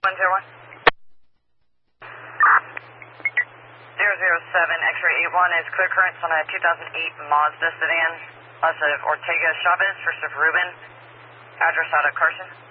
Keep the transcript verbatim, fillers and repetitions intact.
one zero one. zero zero seven, X-ray eight one is clear currents on a two thousand eight Mazda sedan. Lots of Ortega Chavez, first of Ruben. Address out of Carson.